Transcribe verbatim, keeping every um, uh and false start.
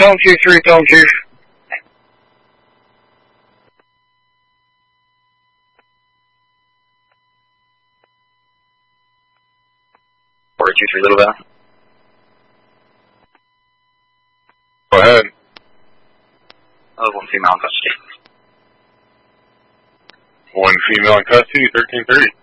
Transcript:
Dome two three, Dome two. Four two three, Little Bell. Go ahead. Oh, one female in custody. One female in custody, thirteen thirty.